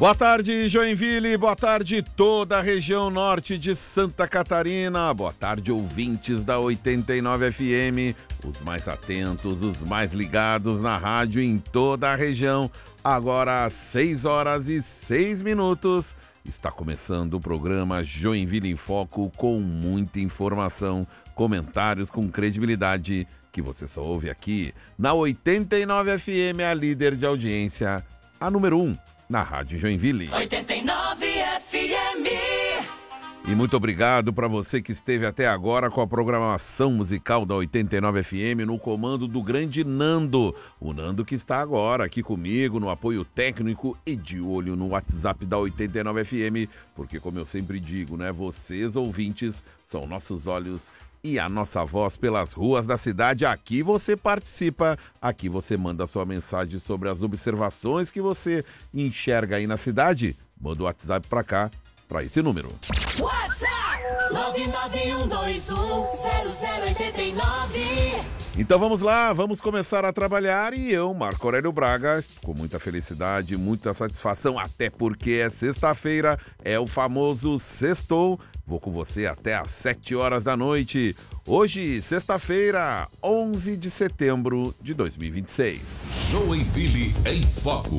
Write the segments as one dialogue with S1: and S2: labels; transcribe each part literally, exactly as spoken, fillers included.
S1: Boa tarde, Joinville, boa tarde toda a região norte de Santa Catarina, boa tarde ouvintes da oitenta e nove F M, os mais atentos, os mais ligados na rádio em toda a região. Agora às seis horas e seis minutos, está começando o programa Joinville em Foco com muita informação, comentários com credibilidade que você só ouve aqui na oitenta e nove F M, a líder de audiência, a número um. Na Rádio Joinville.
S2: oitenta e nove F M.
S1: E muito obrigado para você que esteve até agora com a programação musical da oitenta e nove F M no comando do grande Nando. O Nando que está agora aqui comigo no apoio técnico e de olho no WhatsApp da oitenta e nove F M, porque como eu sempre digo, né, vocês ouvintes são nossos olhos e a nossa voz pelas ruas da cidade. Aqui você participa, aqui você manda sua mensagem sobre as observações que você enxerga aí na cidade. Manda o WhatsApp pra cá, pra esse número.
S2: WhatsApp nove nove um dois um zero zero oito nove.
S1: Então vamos lá, vamos começar a trabalhar e eu, Marco Aurélio Braga, com muita felicidade, muita satisfação, até porque é sexta-feira, é o famoso sextou. Vou com você até às sete horas da noite. Hoje, sexta-feira, onze de setembro de dois mil e vinte e seis.
S3: Joinville em Foco.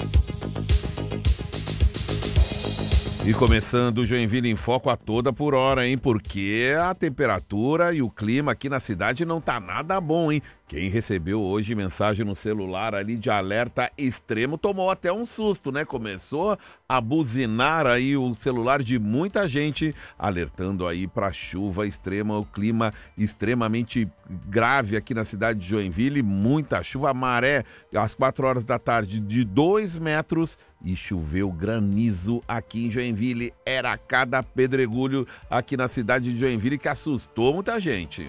S1: E começando o Joinville em Foco a toda por hora, hein? Porque a temperatura e o clima aqui na cidade não tá nada bom, hein? Quem recebeu hoje mensagem no celular ali de alerta extremo tomou até um susto, né? Começou a buzinar aí o celular de muita gente, alertando aí para chuva extrema, o clima extremamente grave aqui na cidade de Joinville, muita chuva, maré às quatro horas da tarde de dois metros e choveu granizo aqui em Joinville. Era cada pedregulho aqui na cidade de Joinville que assustou muita gente.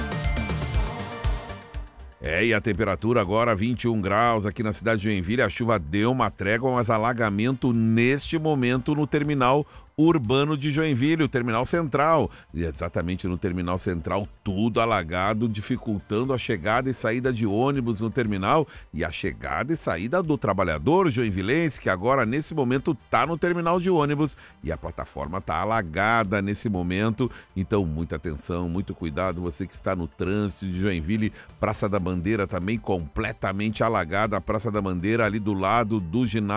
S1: É, e a temperatura agora vinte e um graus aqui na cidade de Joinville. A chuva deu uma trégua, mas alagamento neste momento no terminal urbano de Joinville, o terminal central. E exatamente no terminal central, tudo alagado, dificultando a chegada e saída de ônibus no terminal e a chegada e saída do trabalhador joinvilense, que agora nesse momento está no terminal de ônibus e a plataforma está alagada nesse momento. Então muita atenção, muito cuidado, você que está no trânsito de Joinville. Praça da Bandeira também completamente alagada, a Praça da Bandeira ali do lado do ginásio